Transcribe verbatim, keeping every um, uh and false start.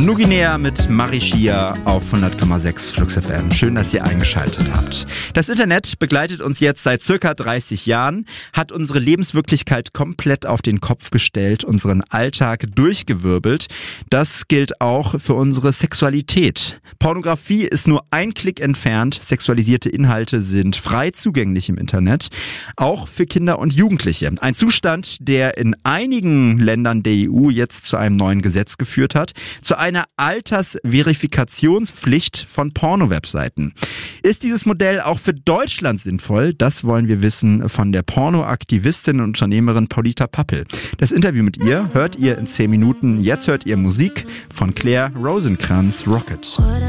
Nuguinea mit Marischia auf hundert Komma sechs Flux F M. Schön, dass ihr eingeschaltet habt. Das Internet begleitet uns jetzt seit circa dreißig Jahren, hat unsere Lebenswirklichkeit komplett auf den Kopf gestellt, unseren Alltag durchgewirbelt. Das gilt auch für unsere Sexualität. Pornografie ist nur ein Klick entfernt. Sexualisierte Inhalte sind frei zugänglich im Internet, auch für Kinder und Jugendliche. Ein Zustand, der in einigen Ländern der E U jetzt zu einem neuen Gesetz geführt hat, zu einer Altersverifikationspflicht von Porno-Webseiten. Ist dieses Modell auch für Deutschland sinnvoll? Das wollen wir wissen von der Porno-Aktivistin und Unternehmerin Paulita Pappel. Das Interview mit ihr hört ihr in zehn Minuten. Jetzt hört ihr Musik von Claire Rosenkranz, Rocket.